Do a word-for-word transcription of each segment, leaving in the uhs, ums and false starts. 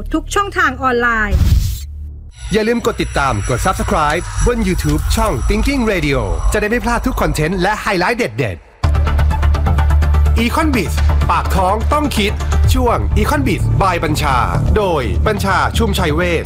ทุกช่องทางออนไลน์อย่าลืมกดติดตามกด ซับสไครบ์ บน YouTube ช่อง Thinking Radio จะได้ไม่พลาดทุกคอนเทนต์และไฮไลท์เด็ดๆ Econ Biz ปากท้องต้องคิดช่วง Econ Biz by บัญชาโดยบัญชาชุมชัยเวช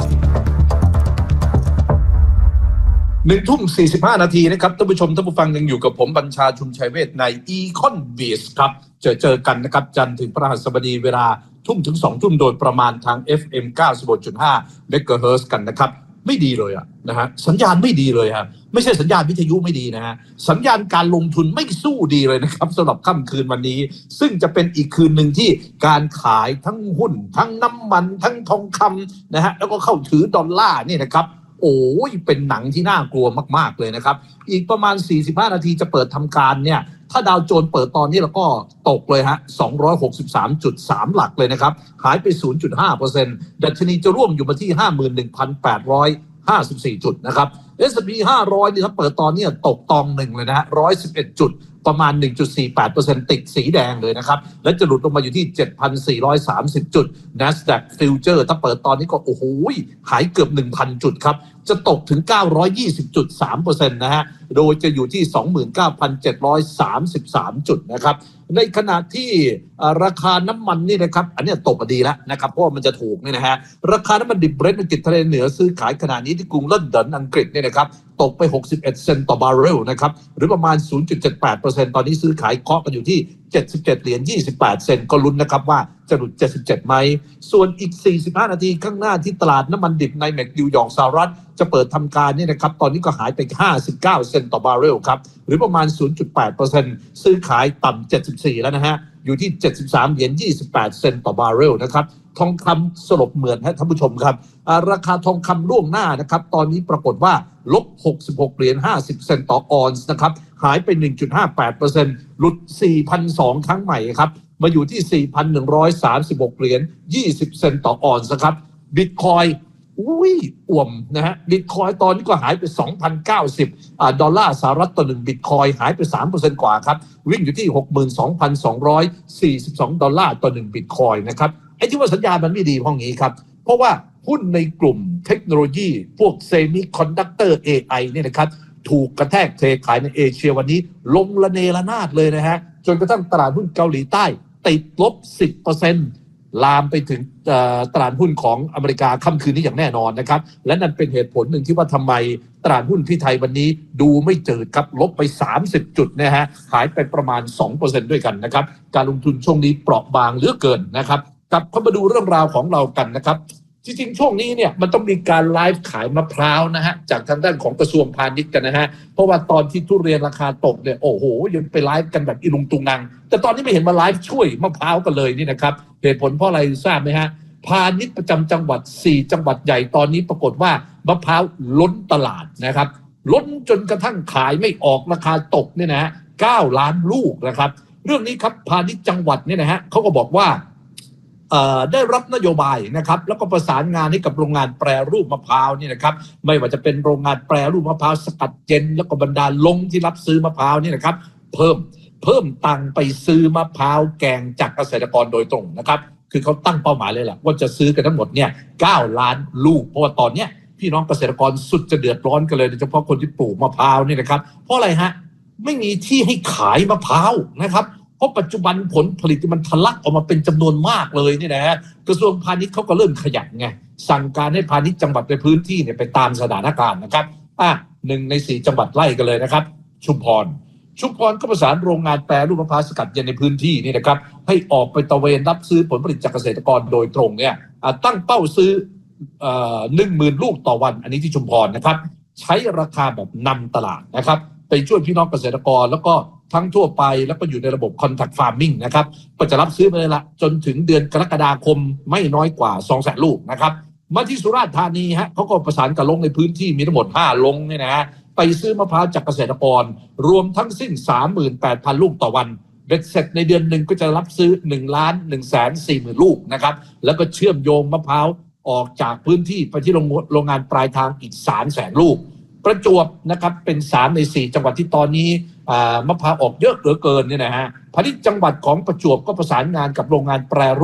หนึ่งทุ่มสี่สิบห้านาทีนะครับท่านผู้ชมท่านผู้ฟังยังอยู่กับผมบัญชาชุมชัยเวชใน Econ Biz ครับเจอเจอกันนะครับจันทร์ถึงพฤหัสบดีเวลาทุ่มถึงสองทุ่มโดยประมาณทาง เอฟ เอ็ม เก้าสิบหกจุดห้า เมกะเฮิรตซ์กันนะครับไม่ดีเลยอะนะฮะสัญญาณไม่ดีเลยฮะไม่ใช่สัญญาณวิทยุไม่ดีนะฮะสัญญาณการลงทุนไม่สู้ดีเลยนะครับสำหรับค่ำคืนวันนี้ซึ่งจะเป็นอีกคืนหนึ่งที่การขายทั้งหุ้นทั้งน้ำมันทั้งทองคำนะฮะแล้วก็เข้าถือดอลลาร์นี่นะครับโอ้ยเป็นหนังที่น่ากลัวมากๆเลยนะครับอีกประมาณสี่สิบห้านาทีจะเปิดทำการเนี่ยถ้าดาวโจนส์เปิดตอนนี้แล้วก็ตกเลยฮะสองร้อยหกสิบสามจุดสาม หลักเลยนะครับหายไป ศูนย์จุดห้าเปอร์เซ็นต์ ดัชนีจะร่วงอยู่มาที่ ห้าหมื่นหนึ่งพันแปดร้อยห้าสิบสี่ จุดนะครับ เอส แอนด์ พี ห้าร้อยนี่ถ้าเปิดตอนนี้ตกตองหนึ่งเลยนะฮะหนึ่งร้อยสิบเอ็ดจุดประมาณ หนึ่งจุดสี่แปดเปอร์เซ็นต์ ติดสีแดงเลยนะครับและจะหลุดลงมาอยู่ที่ เจ็ดพันสี่ร้อยสามสิบ จุด NASDAQ Future ถ้าเปิดตอนนี้ก็โอ้โหหายเกือบ หนึ่งพัน จุดครับจะตกถึง เก้าร้อยยี่สิบจุดสามเปอร์เซ็นต์ นะฮะโดยจะอยู่ที่ สองหมื่นเก้าพันเจ็ดร้อยสามสิบสาม จุดนะครับในขณะที่ราคาน้ำมันนี่นะครับอันนี้ตกมาดีแล้วนะครับเพราะมันจะถูกนี่นะฮะราคาน้ำมันดิบเบรนท์อังกฤษทะเลเหนือซื้อขายขณะนี้ที่กรุงลอนดอนอังกฤษเนี่ยนะครับตกไปหกสิบเอ็ดเซนต์ต่อบาร์เรลนะครับหรือประมาณ ศูนย์จุดเจ็ดแปดเปอร์เซ็นต์ ตอนนี้ซื้อขายเคาะกันอยู่ที่เจ็ดสิบเจ็ดเหรียญยี่สิบแปดเซนต์ก็ลุ้นนะครับว่าจะหลุดเจ็ดสิบเจ็ดไหมส่วนอีกสี่สิบห้านาทีข้างหน้าที่ตลาดน้ำมันดิบในแมคนิวยอร์กสหรัฐจะเปิดทำการนี่นะครับตอนนี้ก็หายไปห้าสิบเก้าเซนต์ต่อบาร์เรลครับหรือประมาณ ศูนย์จุดแปดเปอร์เซ็นต์ ซื้อขายต่ำเจ็ดสิบสี่แล้วนะฮะอยู่ที่เจ็ดสิบสามเหรียญยี่สิบแปดเซนต์ต่อบาร์เรลนะครับทองคำสลบเหมือนฮะท่านผู้ชมครับราคาทองคำล่วงหน้านะครับตอนนี้ปรากฏว่าลบหกสิบหกเหรียญห้าสิบเซนต์ต่อออนซ์นะครับหายไป หนึ่งจุดห้าแปดเปอร์เซ็นต์ หลุด สี่พันสองร้อย ครั้งใหม่ครับมาอยู่ที่ สี่พันหนึ่งร้อยสามสิบหกเหรียญยี่สิบเซนต์ต่อออนซ์ครับบิตคอยอุ้ยอ่วมนะฮะบิตคอยตอนนี้ก็หายไป สองพันเก้าสิบ อ่าดอลลาร์สหรัฐต่อหนึ่งบิตคอยหายไป สามเปอร์เซ็นต์ กว่าครับวิ่งอยู่ที่ หกหมื่นสองพันสองร้อยสี่สิบสอง ดอลลาร์ต่อหนึ่งบิตคอยนะครับไอ้ที่ว่าสัญญาณมันไม่ดีเพราะงี้ครับเพราะว่าหุ้นในกลุ่มเทคโนโลยีพวกเซมิคอนดักเตอร์ เอ ไอ เนี่ยนะครับถูกกระแทกเทขายในเอเชียวันนี้ลงระเนระนาดเลยนะฮะจนกระทั่งตลาดหุ้นเกาหลีใต้ติดลบ สิบเปอร์เซ็นต์ ลามไปถึงตลาดหุ้นของอเมริกาค่ำคืนนี้อย่างแน่นอนนะครับและนั่นเป็นเหตุผลหนึ่งที่ว่าทำไมตลาดหุ้นที่ไทยวันนี้ดูไม่จืดครับลบไปสามสิบจุดนะฮะหายไปประมาณ สองเปอร์เซ็นต์ ด้วยกันนะครับการลงทุนช่วงนี้เปราะบางเหลือเกินนะครับกลับเข้ามาดูเรื่องราวของเรากันนะครับจริงๆช่วงนี้เนี่ยมันต้องมีการไลฟ์ขายมะพร้าวนะฮะจากทางด้านของกระทรวงพาณิชย์กันนะฮะเพราะว่าตอนที่ทุเรียนราคาตกเนี่ยโอ้โหยังไปไลฟ์กันแบบอีลุงตุงนังแต่ตอนนี้ไม่เห็นมาไลฟ์ช่วยมะพร้าวกันเลยนี่นะครับเหตุผลเพราะอะไรทราบไหมฮะพาณิชย์ประจำจังหวัดสี่จังหวัดใหญ่ตอนนี้ปรากฏว่ามะพร้าวล้นตลาดนะครับล้นจนกระทั่งขายไม่ออกราคาตกเนี่ยนะฮะเก้าล้านลูกนะครับเรื่องนี้ครับพาณิชย์จังหวัดเนี่ยนะฮะเขาก็บอกว่าได้รับนโยบายนะครับแล้วก็ประสานงานให้กับโรงงานแปรรูปมะพร้าวนี่นะครับไม่ว่าจะเป็นโรงงานแปรรูปมะพร้าวสกัดเย็นแล้วก็บรรดาลงที่รับซื้อมะพร้าวนี่นะครับเพิ่มเพิ่มตังค์ไปซื้อมะพร้าวแกงจากเกษตรกรโดยตรงนะครับคือเขาตั้งเป้าหมายเลยแหละว่าจะซื้อกันทั้งหมดเนี่ยเก้าล้านลูกเพราะว่าตอนเนี้ยพี่น้องเกษตรกรสุดจะเดือดร้อนกันเลยโดยเฉพาะคนที่ปลูกมะพร้าวนี่นะครับเพราะอะไรฮะไม่มีที่ให้ขายมะพร้าวนะครับเพราะปัจจุบันผลผลิตมันทะลักออกมาเป็นจำนวนมากเลยนี่นะฮะกระทรวงพาณิชย์เขาก็เริ่มขยันไงสั่งการให้พาณิชย์จังหวัดในพื้นที่เนี่ยไปตามสถานการณ์นะครับอ่ะหนึ่งในสี่จังหวัดไล่กันเลยนะครับชุมพรชุมพรก็ประสานโรงงานแปรรูปมะพร้าวสกัดเย็นในพื้นที่นี่นะครับให้ออกไปตระเวนรับซื้อผลผลิตจากเกษตรกรโดยตรงเนี่ยตั้งเป้าซื้อหนึ่งหมื่นลูกต่อวันอันนี้ที่ชุมพรนะครับใช้ราคาแบบนำตลาดนะครับไปช่วยพี่น้องเกษตรกรแล้วก็ทั้งทั่วไปแล้วก็อยู่ในระบบ Contact Farming นะครับก็จะรับซื้อไปเลยละจนถึงเดือนกรกฎาคมไม่น้อยกว่า สองแสน ลูกนะครับมาที่สุราษฎร์ธานีฮะเขาก็ประสานกับลงในพื้นที่มีทั้งหมดห้าลงเนี่ยนะฮะไปซื้อมะพร้าวจากเกษตรกรรวมทั้งสิ้น สามหมื่นแปดพัน ลูกต่อวันเบ็ดเสร็จในเดือนหนึ่งก็จะรับซื้อ หนึ่งล้านหนึ่งแสนสี่หมื่น ลูกนะครับแล้วก็เชื่อมโยงมะพร้าวออกจากพื้นที่ไปที่โรงงานปลายทางอีก สามแสน ลูกประจวบนะครับเป็นสามในสี่จังหวัดที่ตอนนี้มะพร้าวออกเยอะเหลือเกินเนี่ยนะฮะพาณิชย์จังหวัดของประจวบก็ประสานงานกับโรงงานแปรรูป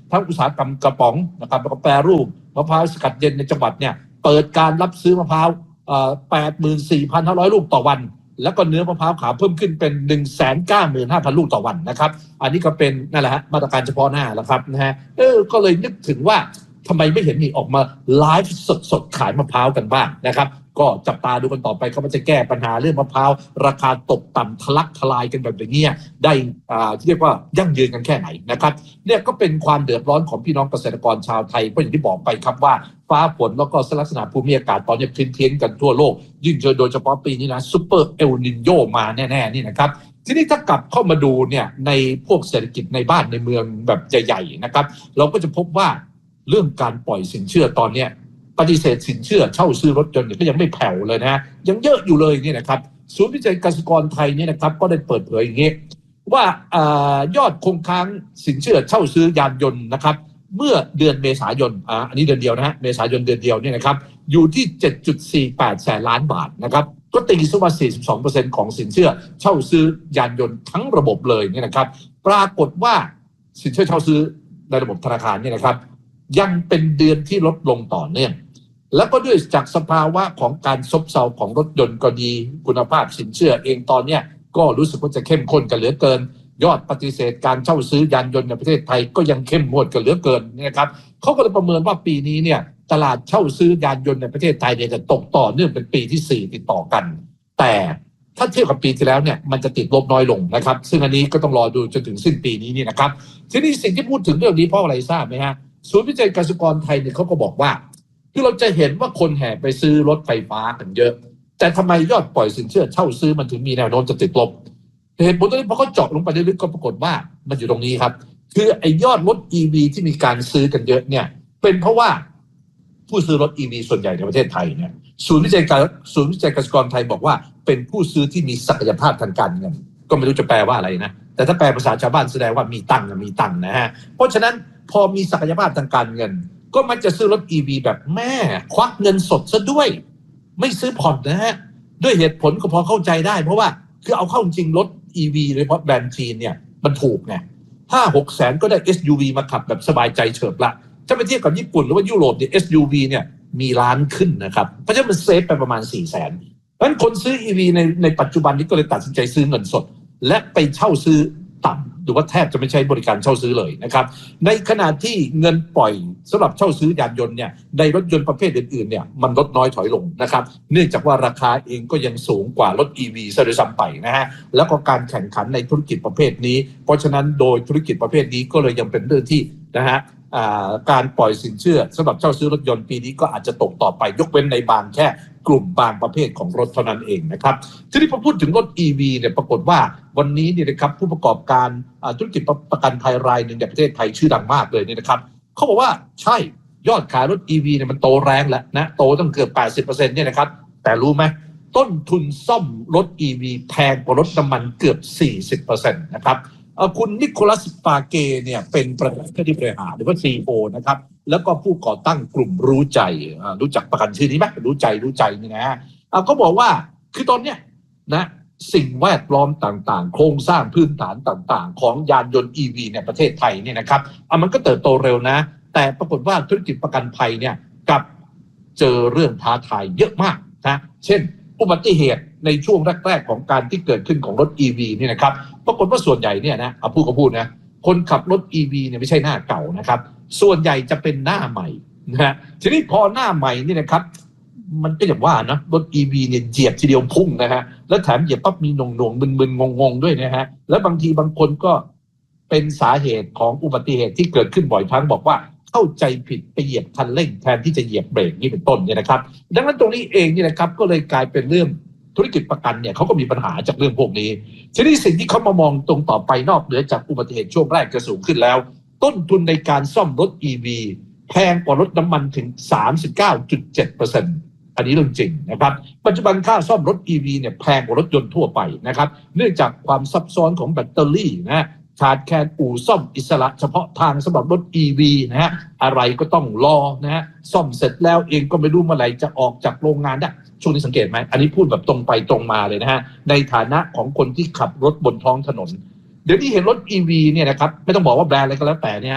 ทั้งอุตสาหกรรมกระป๋องนะครับแล้วก็แปรรูปมะพร้าวสกัดเย็นในจังหวัดเนี่ยเปิดการรับซื้อมะพร้าวแปดหมื่นสี่พันห้าร้อยลูกต่อวันแล้วก็เนื้อมะพร้าวขาวเพิ่มขึ้นเป็น หนึ่งแสนเก้าหมื่นห้าพัน ลูกต่อวันนะครับอันนี้ก็เป็นนั่นแหละฮะมาตรการเฉพาะหน้าแล้วครับนะฮะเออก็เลยนึกถึงว่าทำไมไม่เห็นมีออกมาไลฟ์สดๆขายมะพร้าวกันบ้างนะครับก็จับตาดูกันต่อไปเขาจะแก้ปัญหาเรื่องมะพร้าวราคาตกต่ำทะลักทลายกันแบบนี้ได้อ่าที่เรียกว่ายั่งยืนกันแค่ไหนนะครับเนี่ยก็เป็นความเดือดร้อนของพี่น้องเกษตรกรชาวไทยเพราะอย่างที่บอกไปครับว่าฟ้าฝนแล้วก็ลักษณะภูมิอากาศตอนนี้เพี้ยนๆกันทั่วโลกยิ่งเจอโดยเฉพาะปีนี้นะซุปเปอร์เอลนิโญมาแน่ๆนี่นะครับทีนี้ถ้ากลับเข้ามาดูเนี่ยในพวกเศรษฐกิจในบ้านในเมืองแบบใหญ่ๆนะครับเราก็จะพบว่าเรื่องการปล่อยสินเชื่อตอนนี้ปฏิเสธสินเชื่อเช่าซื้อรถยนต์ก็ยังไม่แผ่วเลยนะยังเยอะอยู่เลยนี่นะครับศูนย์วิจัยเกษตรกรไทยนี่นะครับก็ได้เปิดเผยอย่างนี้ว่าอ่ายอดคงค้างสินเชื่อเช่าซื้อยานยนต์นะครับเมื่อเดือนเมษายนอ่าอันนี้เดือนเดียวนะฮะเมษายนเดือนเดียวเนี่ยนะครับอยู่ที่ เจ็ดจุดสี่แปด แสนล้านบาทนะครับก็ตีซะว่า สี่สิบสองเปอร์เซ็นต์ ของสินเชื่อเช่าซื้อยานยนต์ทั้งระบบเลยเนี่ยนะครับปรากฏว่าสินเชื่อเช่าซื้อในระบบธนาคารเนี่ยนะครับยังเป็นเดือนที่ลดลงต่อเนื่องแล้วก็ด้วยจากสภาวะของการซบเซาของรถยนต์ก็ดีคุณภาพสินเชื่อเองตอนนี้ก็รู้สึกว่าจะเข้มข้นกันเหลือเกินยอดปฏิเสธการเช่าซื้อยานยนต์ในประเทศไทยก็ยังเข้มงวดกันเหลือเกินนะครับเขาก็เลยประเมินว่าปีนี้เนี่ยตลาดเช่าซื้อยานยนต์ในประเทศไทยเนี่ยจะตกต่อเนื่องเป็นปีที่สี่ติดต่อกันแต่ถ้าเทียบกับปีที่แล้วเนี่ยมันจะติดลบน้อยลงนะครับซึ่งอันนี้ก็ต้องรอดูจนถึงสิ้นปีนี้นี่นะครับทีนี้สิ่งที่พูดถึงเรื่องนี้เพราะอะไรทราบไหมฮะศูนย์วิจัยเกษตรกรไทยเนี่ยเขาก็บอกว่าคือเราจะเห็นว่าคนแห่ไปซื้อรถไฟฟ้ากันเยอะแต่ทำไมยอดปล่อยสินเชื่อเช่าซื้อมันถึงมีแนวโน้มจะติดลบเหตุผลตรงนี้พอเขาเจาะลงไปลึกๆก็ปรากฏว่ามันอยู่ตรงนี้ครับคือไอ้ยอดรถ อี วี ที่มีการซื้อกันเยอะเนี่ยเป็นเพราะว่าผู้ซื้อรถ อี วี ส่วนใหญ่ในประเทศไทยเนี่ยศูนย์วิจัยการศูนย์วิจัยเกษตรกรไทยบอกว่าเป็นผู้ซื้อที่มีศักยภาพทางการเงินก็ไม่รู้จะแปลว่าอะไรนะแต่ถ้าแปลภาษาชาวบ้านแสดงว่ามีตังค์มีตังค์นะฮะเพราะฉะนั้นพอมีศักยภาพทางการเงินก็มันจะซื้อรถ อี วี แบบแม่ควักเงินสดซะด้วยไม่ซื้อผ่อนนะฮะด้วยเหตุผลก็พอเข้าใจได้เพราะว่าคือเอาเข้าจริงรถ อี วี โดยเฉพาะแบรนด์จีนเนี่ยมันถูกไงห้าหกแสนก็ได้ เอส ยู วี มาขับแบบสบายใจเฉิบละถ้าไปเทียบกับญี่ปุ่นหรือว่ายุโรปเนี่ย เอส ยู วี เนี่ยมีล้านขึ้นนะครับเพราะฉะนั้นมันเซฟไปประมาณ สี่แสน เพราะฉะนั้นคนซื้อ อี วี ในในปัจจุบันนี้ก็เลยตัดสินใจซื้อเงินสดและไปเช่าซื้อต่ำหรือว่าแทบจะไม่ใช้บริการเช่าซื้อเลยนะครับในขณะที่เงินปล่อยสำหรับเช่าซื้อยานยนต์เนี่ยในรถยนต์ประเภทอื่นๆเนี่ยมันลดน้อยถอยลงนะครับเนื่องจากว่าราคาเองก็ยังสูงกว่ารถ อี วี ซะด้วยซ้ำไปนะฮะแล้วก็การแข่งขันในธุรกิจประเภทนี้เพราะฉะนั้นโดยธุรกิจประเภทนี้ก็เลยยังเป็นเรื่องที่นะฮะการปล่อยสินเชื่อสำหรับเช่าซื้อรถยนต์ปีนี้ก็อาจจะตกต่อไปยกเว้นในบางแค่กลุ่มบางประเภทของรถเท่านั้นเองนะครับทีนี้พอพูดถึงรถ อี วี เนี่ยปรากฏว่าวันนี้เนี่ยนะครับผู้ประกอบการธุรกิจประกันภัยรายหนึ่งในประเทศไทยชื่อดังมากเลยเนี่ยนะครับเขาบอกว่าใช่ยอดขายรถ อี วี เนี่ยมันโตแรงแล้วนะโตตั้งเกือบ แปดสิบเปอร์เซ็นต์ เนี่ยนะครับแต่รู้ไหมต้นทุนซ่อมรถ อี วี แพงกว่ารถน้ำมันเกือบ สี่สิบเปอร์เซ็นต์ นะครับคุณนิโคลัสปาเกเนี่ยเป็นประธานที่บริหารหรือว่า ซี อี โอ นะครับแล้วก็ผู้ก่อตั้งกลุ่มรู้ใจรู้จักประกันชื่อนี้ไหมรู้ใจรู้ใจนี่นะฮะเขาบอกว่าคือตอนเนี้ยนะสิ่งแวดล้อมต่างๆโครงสร้างพื้นฐานต่างๆของยานยนต์ อี วี ในประเทศไทยเนี่ยนะครับมันก็เติบโตเร็วนะแต่ปรากฏว่าธุรกิจประกันภัยเนี่ยกับเจอเรื่องท้าทายเยอะมากนะเช่นอุบัติเหตุในช่วงแรกๆของการที่เกิดขึ้นของรถ อี วี เนี่ยนะครับปรากฏว่าส่วนใหญ่เนี่ยนะเอาพูดก็พูดนะคนขับรถ อี วี เนี่ยไม่ใช่หน้าเก่านะครับส่วนใหญ่จะเป็นหน้าใหม่นะฮะทีนี้พอหน้าใหม่นี่นะครับมันก็อย่างว่านะรถ อี วี เนี่ยเหยียบทีเดียวพุ่งนะฮะแล้วแถมเหยียบปั๊บมีหน่วงๆมึนๆงงๆด้วยนะฮะแล้วบางทีบางคนก็เป็นสาเหตุของอุบัติเหตุที่เกิดขึ้นบ่อยครั้งบอกว่าเข้าใจผิดไปเหยียบคันเร่งแทนที่จะเหยียบเบรกนี่เป็นต้นเนี่ยนะครับดังนั้นตรงนี้เองนี่นะครับก็เลยกลายเป็นเรื่องธุรกิจประกันเนี่ยเขาก็มีปัญหาจากเรื่องพวกนี้ทีนี้สิ่งที่เขามามองตรงต่อไปนอกเหนือจากอุบัติเหตุช่วงแรกจะสูงขึ้นแล้วต้นทุนในการซ่อมรถ อี วี แพงกว่ารถน้ำมันถึง สามสิบเก้าจุดเจ็ดเปอร์เซ็นต์ อันนี้เรื่องจริงนะครับปัจจุบันค่าซ่อมรถ อี วี เนี่ยแพงกว่ารถยนต์ทั่วไปนะครับเนื่องจากความซับซ้อนของแบตเตอรี่นะขาดแคลนอู่ซ่อมอิสระเฉพาะทางสำหรับรถ อี วี นะฮะอะไรก็ต้องรอนะฮะซ่อมเสร็จแล้วเองก็ไม่รู้เมื่อไหร่จะออกจากโรงงานได้ช่วงนี้สังเกตไหมอันนี้พูดแบบตรงไปตรงมาเลยนะฮะในฐานะของคนที่ขับรถบนท้องถนนเดี๋ยวนี้เห็นรถ อี วี เนี่ยนะครับไม่ต้องบอกว่าแบรนด์อะไรก็แล้วแต่เนี่ย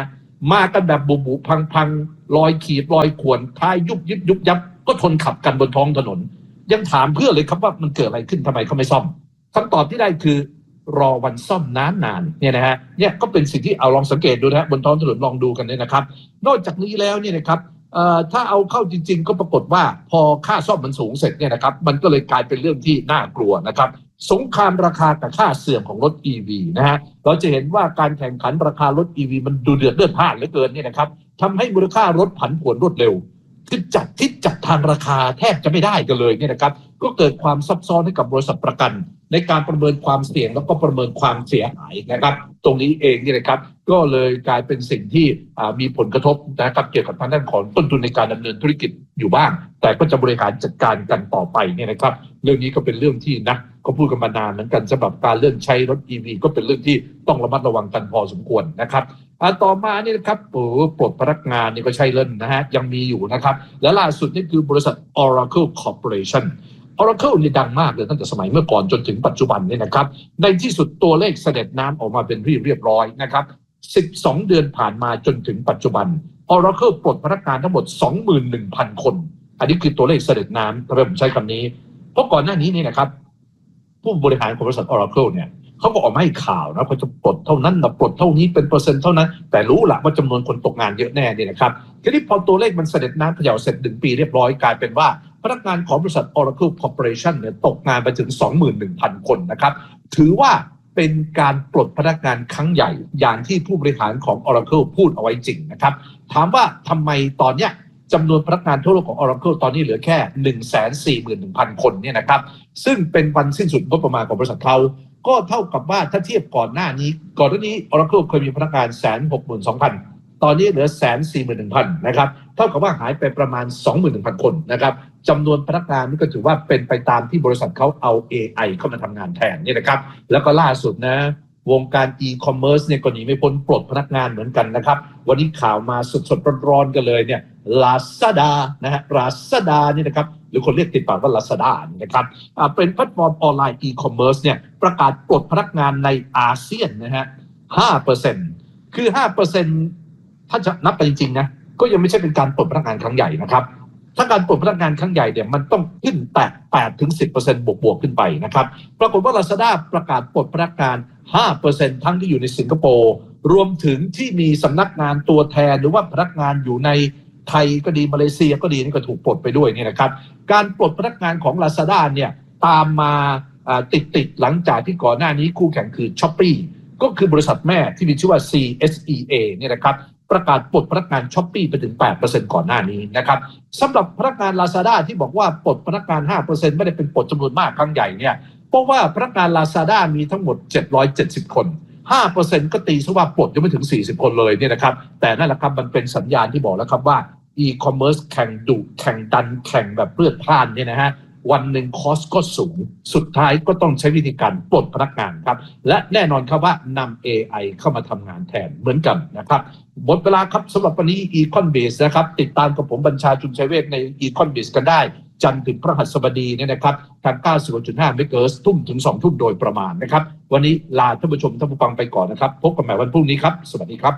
มากันแบบบุบุพังๆลอยขีดลอยข่วนท้ายยุบยิบยุบยับก็ทนขับกันบนท้องถนนยังถามเพื่อนเลยครับว่ามันเกิดอะไรขึ้นทำไมเขาไม่ซ่อมคำตอบที่ได้คือรอวันซ่อมนานๆเนี่ยนะฮะเนี่ยก็เป็นสิ่งที่เอาลองสังเกตดูนะฮะบนท้องถนนลองดูกันเนี่ยนะครับนอกจากนี้แล้วเนี่ยนะครับเอ่อถ้าเอาเข้าจริงๆก็ปรากฏว่าพอค่าซ่อมมันสูงเสร็จเนี่ยนะครับมันก็เลยกลายเป็นเรื่องที่น่ากลัวนะครับสงครามราคากับค่าเสื่อมของรถ อี วี นะฮะเราจะเห็นว่าการแข่งขันราคารถ อี วี มันดูเดือดเลือดพล่านเหลือเกินเนี่ยนะครับทำให้มูลค่ารถผันผวนรวดเร็วคือจัดทิศจัดทางราคาแทบจะไม่ได้กันเลยเนี่ยนะครับก็เกิดความซับซ้อนให้กับบริษัทประกันในการประเมินความเสี่ยงแล้วก็ประเมินความเสียหายนะครับตรงนี้เองเนี่ยนะครับก็เลยกลายเป็นสิ่งที่มีผลกระทบนะครับเกี่ยวกับทางด้านของต้นทุนในการดำเนินธุรกิจอยู่บ้างแต่ก็จะบริหารจัดการกันต่อไปเนี่ยนะครับเรื่องนี้ก็เป็นเรื่องที่นะก็พูดกันมานานเหมือนกันสำหรับการเลื่อนใช้รถ อี วี ก็เป็นเรื่องที่ต้องระมัดระวังกันพอสมควรนะครับต่อมานี่นะครับโอ้ปลดพนักงานนี่ก็ใช่เล่นนะฮะยังมีอยู่นะครับและล่าสุดนี่คือบริษัท Oracle Corporation Oracle นี่ดังมากเลยตั้งแต่สมัยเมื่อก่อนจนถึงปัจจุบันนี่นะครับในที่สุดตัวเลขเสด็จน้ำออกมาเป็นที่เรียบร้อยนะครับสิบสองเดือนผ่านมาจนถึงปัจจุบัน Oracle ปลดพนักงานทั้งหมด สองหมื่นหนึ่งพัน คนอันนี้คือตัวเลขเสด็จน้ำทำไมผมใช้คำนี้เพราะก่อนหน้านี้นี่นะครับผู้บริหารของบริษัท Oracle เนี่ยเขาก็ออกมาให้ข่าวนะเขาจะปลดเท่านั้นนะปลดเท่านี้เป็นเปอร์เซ็นต์เท่านั้นแต่รู้แหละว่าจำนวนคนตกงานเยอะแน่เนี่ยนะครับทีนี้พอตัวเลขมันเสด็จน้ำเขย่าเสร็จหนึ่งปีเรียบร้อยกลายเป็นว่าพนักงานของบริษัท Oracle Corporation เนี่ยตกงานไปถึง สองหมื่นหนึ่งพัน คนนะครับถือว่าเป็นการปลดพนักงานครั้งใหญ่อย่างที่ผู้บริหารของ Oracle พูดเอาไว้จริงนะครับถามว่าทำไมตอนเนี้ยจำนวนพนักงานทั่วโลกของ Oracle ตอนนี้เหลือแค่ หนึ่งแสนสี่หมื่นหนึ่งพัน คนเนี่ยนะครับซึ่งเป็นวันสิ้นสุดงบประมาณของบริษัทเขาก็เท่ากับว่าถ้าเทียบก่อนหน้านี้ก่อนหน้านี้ Oracle เคยมีพนักงาน หนึ่งแสนหกหมื่นสองพัน ตอนนี้เหลือ หนึ่งแสนสี่หมื่นหนึ่งพัน นะครับเท่ากับว่าหายไปประมาณ สองหมื่นหนึ่งพัน คนนะครับจำนวนพนักงานนี่ก็ถือว่าเป็นไปตามที่บริษัทเขาเอา เอ ไอ เข้ามาทำงานแทนนี่นะครับแล้วก็ล่าสุดนะวงการ e-commerce เนี่ยก็หนีไม่พ้นปลดพนักงานเหมือนกันนะครับวันนี้ข่าวมาสดๆร้อนๆกันเลยเนี่ย Lazada นะฮะ Lazada นี่นะครับหรือคนเรียกติดปากว่า Lazada นี่นะครับเป็นแพลตฟอร์มออนไลน์ e-commerce เนี่ยประกาศปลดพนักงานในอาเซียนนะฮะ ห้าเปอร์เซ็นต์ คือ ห้าเปอร์เซ็นต์ ถ้าจะนับไปจริงๆนะก็ยังไม่ใช่เป็นการปลดพนักงานครั้งใหญ่นะครับถ้าการปลดพนักงานครั้งใหญ่เนี่ยมันต้องขึ้นแตะ แปดถึงสิบเปอร์เซ็นต์ บวกๆขึ้นไปนะครับปรากฏว่า Lazada ประกาศปลดพนักงาน ห้าเปอร์เซ็นต์ ทั้งที่อยู่ในสิงคโปร์รวมถึงที่มีสำนักงานตัวแทนหรือว่าพนักงานอยู่ในไทยก็ดีมาเลเซียก็ดีนี่ก็ถูกปลดไปด้วยนี่นะครับการปลดพนักงานของ Lazada เนี่ยตามมาติดๆหลังจากที่ก่อนหน้านี้คู่แข่งคือ Shopee ก็คือบริษัทแม่ที่มีชื่อว่า ซี เอส อี เอ เนี่ยนะครับประกาศปลดพนักงาน Shopee ไปถึง แปดเปอร์เซ็นต์ ก่อนหน้านี้นะครับสำหรับพนักงาน Lazada ที่บอกว่าปลดพนักงาน ห้าเปอร์เซ็นต์ ไม่ได้เป็นปลดจำนวนมากครั้งใหญ่เนี่ยเพราะว่าพนักงาน Lazada มีทั้งหมดเจ็ดร้อยเจ็ดสิบคน ห้าเปอร์เซ็นต์ ก็ตีซะว่าปลดยังไม่ถึงสี่สิบคนเลยเนี่ยนะครับแต่นั่นแหละครับมันเป็นสัญญาณที่บอกแล้วครับว่า e-commerce แข่งดุแข่งดันแข่งแบบเลือดพล่านเนี่ยนะฮะวันหนึ่งคอสก็สูงสุดท้ายก็ต้องใช้วิธีการปลดพนักงานครับและแน่นอนครับว่านำ เอ ไอ เข้ามาทำงานแทนเหมือนกันนะครับหมดเวลาครับสำหรับวันนี้ Econ-Biz นะครับติดตามกับผมบัญชาชุมชัยเวชใน Econ-Biz กันได้จันทร์ถึงพฤหัสบดีเนี่ยนะครับทาง เก้าสิบหกจุดห้า เมกะเฮิรตซ์ ทุ่มถึงสองทุ่มโดยประมาณนะครับวันนี้ลาท่านผู้ชมท่านผู้ฟังไปก่อนนะครับพบกันใหม่วันพรุ่งนี้ครับสวัสดีครับ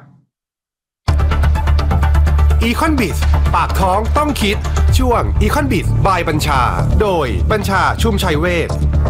Econ-Biz ปากท้องต้องคิดช่วง Econ-Biz by บัญชาโดยบัญชาชุมชัยเวช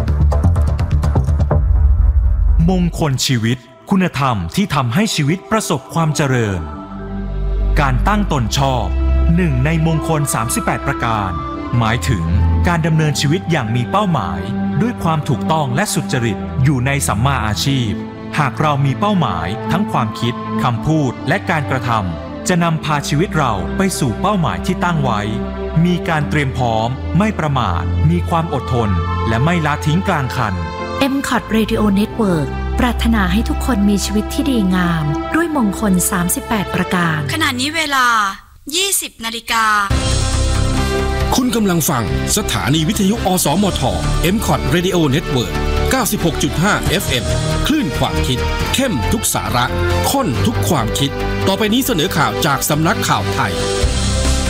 มงคลชีวิตคุณธรรมที่ทำให้ชีวิตประสบความเจริญการตั้งตนชอบหนึ่งในมงคลสามสิบแปดประการหมายถึงการดำเนินชีวิตอย่างมีเป้าหมายด้วยความถูกต้องและสุจริตอยู่ในสัมมาอาชีพหากเรามีเป้าหมายทั้งความคิดคำพูดและการกระทำจะนำพาชีวิตเราไปสู่เป้าหมายที่ตั้งไว้มีการเตรียมพร้อมไม่ประมาทมีความอดทนและไม่ละทิ้งกลางคันเอ็ม คอท Radio Network ปรารถนาให้ทุกคนมีชีวิตที่ดีงามด้วยมงคลสามสิบแปดประการขณะนี้เวลา ยี่สิบนาฬิกาคุณกำลังฟังสถานีวิทยุอสมท เอ็ม คอท Radio Network เก้าสิบหกจุดห้า เอฟ เอ็ม คลื่นความคิดเข้มทุกสาระข้นทุกความคิดต่อไปนี้เสนอข่าวจากสำนักข่าวไทย